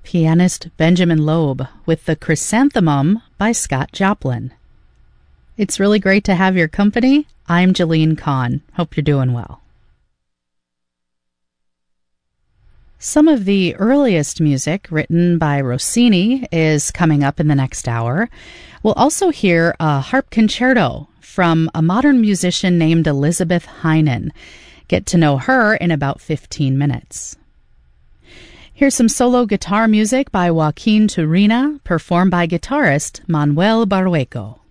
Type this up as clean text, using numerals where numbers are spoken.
pianist Benjamin Loeb with the Chrysanthemum by Scott Joplin. It's really great to have your company. I'm Jeline Kahn. Hope you're doing well. Some of the earliest music written by Rossini is coming up in the next hour. We'll also hear a harp concerto from a modern musician named Elizabeth Heinen. Get to know her in about 15 minutes. Here's some solo guitar music by Joaquin Turina, performed by guitarist Manuel Barrueco.